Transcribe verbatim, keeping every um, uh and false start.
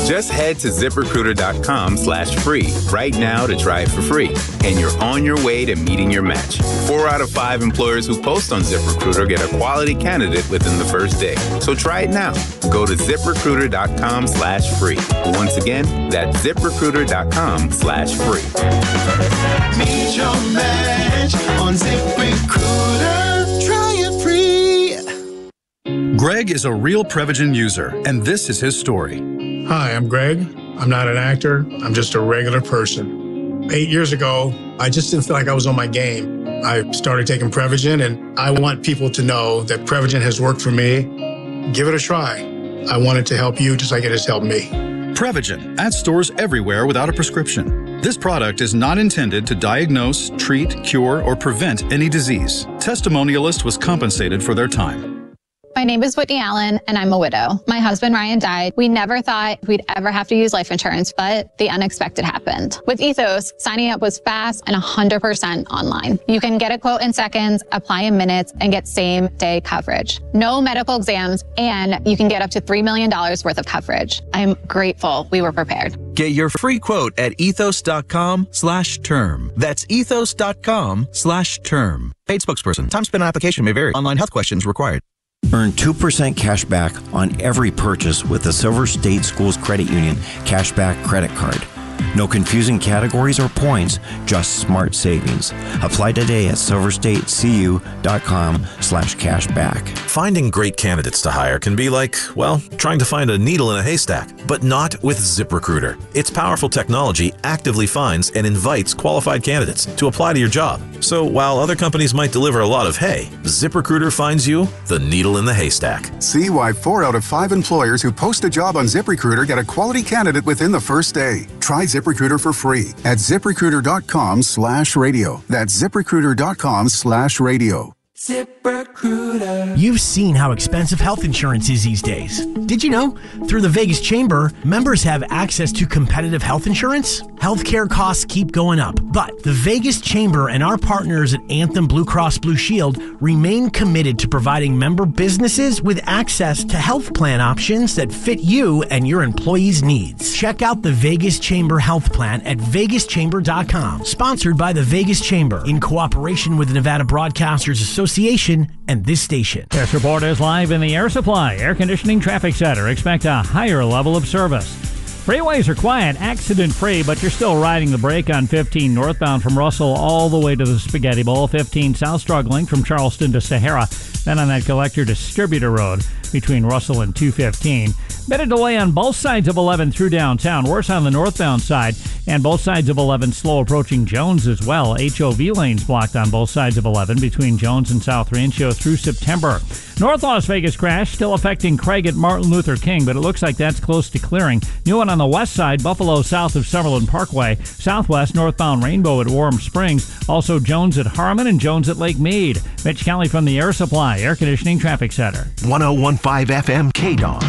Just head to ZipRecruiter.com slash free right now to try it for free. And you're on your way to meeting your match. Four out of five employers who post on ZipRecruiter get a quality candidate within the first day. So try it now. Go to ZipRecruiter.com slash free. Once again, that's ZipRecruiter.com slash free. Meet your match on ZipRecruiter. Try it free. Greg is a real Prevagen user, and this is his story. Hi, I'm Greg. I'm not an actor. I'm just a regular person. Eight years ago, I just didn't feel like I was on my game. I started taking Prevagen, and I want people to know that Prevagen has worked for me. Give it a try. I want it to help you just like it has helped me. Prevagen at stores everywhere without a prescription. This product is not intended to diagnose, treat, cure, or prevent any disease. Testimonialist was compensated for their time. My name is Whitney Allen, and I'm a widow. My husband, Ryan, died. We never thought we'd ever have to use life insurance, but the unexpected happened. With Ethos, signing up was fast and one hundred percent online. You can get a quote in seconds, apply in minutes, and get same-day coverage. No medical exams, and you can get up to three million dollars worth of coverage. I'm grateful we were prepared. Get your free quote at ethos.com slash term. That's ethos.com slash term. Paid spokesperson. Time spent on application may vary. Online health questions required. Earn two percent cash back on every purchase with the Silver State Schools Credit Union Cashback Credit Card. No confusing categories or points, just smart savings. Apply today at silverstatecu.com slash cashback. Finding great candidates to hire can be like, well, trying to find a needle in a haystack, but not with ZipRecruiter. Its powerful technology actively finds and invites qualified candidates to apply to your job. So while other companies might deliver a lot of hay, ZipRecruiter finds you the needle in the haystack. See why four out of five employers who post a job on ZipRecruiter get a quality candidate within the first day. Try ZipRecruiter for free at ZipRecruiter.com slash radio. That's ZipRecruiter.com slash radio. ZipRecruiter. You've seen how expensive health insurance is these days. Did you know? Through the Vegas Chamber, members have access to competitive health insurance. Healthcare costs keep going up, but the Vegas Chamber and our partners at Anthem Blue Cross Blue Shield remain committed to providing member businesses with access to health plan options that fit you and your employees' needs. Check out the Vegas Chamber Health Plan at vegas chamber dot com. Sponsored by the Vegas Chamber in cooperation with the Nevada Broadcasters Association and this station. This report is live in the Air Supply Air Conditioning Traffic Center. Expect a higher level of service. Freeways are quiet, accident-free, but you're still riding the brake on fifteen northbound from Russell all the way to the Spaghetti Bowl. fifteen south struggling from Charleston to Sahara. Then on that collector distributor road between Russell and two fifteen. Bit of delay on both sides of eleven through downtown. Worse on the northbound side, and both sides of eleven slow approaching Jones as well. H O V lanes blocked on both sides of eleven between Jones and South Rancho through September. North Las Vegas crash still affecting Craig at Martin Luther King, but it looks like that's close to clearing. New one on the west side, Buffalo south of Summerlin Parkway. Southwest northbound Rainbow at Warm Springs. Also Jones at Harmon and Jones at Lake Mead. Mitch Kelly from the Air Supply Air Conditioning Traffic Center. one oh one point five F M K D O N.